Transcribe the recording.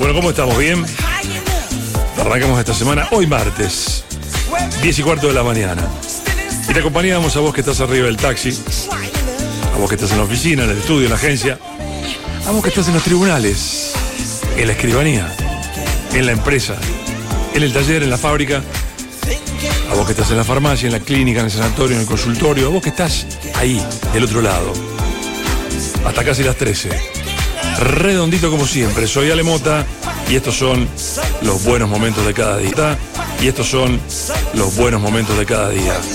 Bueno, ¿cómo estamos? ¿Bien? Arrancamos esta semana, hoy martes, 10:15 de la mañana. Y te acompañamos a vos que estás arriba del taxi, a vos que estás en la oficina, en el estudio, en la agencia, a vos que estás en los tribunales, en la escribanía, en la empresa, en el taller, en la fábrica, a vos que estás en la farmacia, en la clínica, en el sanatorio, en el consultorio, a vos que estás ahí, del otro lado, hasta casi las 13. Redondito como siempre, soy Ale Mota y estos son los buenos momentos de cada día. Y estos son los buenos momentos de cada día.